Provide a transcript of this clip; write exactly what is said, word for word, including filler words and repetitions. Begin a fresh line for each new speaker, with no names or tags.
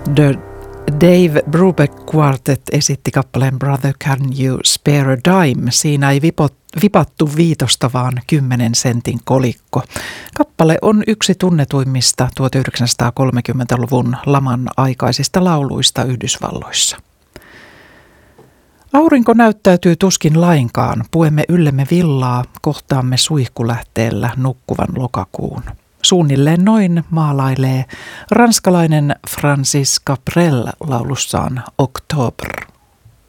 The Dave Brubeck Quartet esitti kappaleen Brother Can You Spare a Dime. Siinä ei vipot, vipattu viitosta, vaan kymmenen sentin kolikko. Kappale on yksi tunnetuimmista tuhatyhdeksänsataakolmekymmentäluvun laman aikaisista lauluista Yhdysvalloissa. Aurinko näyttäytyy tuskin lainkaan. Puemme yllemme villaa, kohtaamme suihkulähteellä nukkuvan lokakuun. Suunnilleen noin maalailee ranskalainen Francis Cabrel laulussaan October.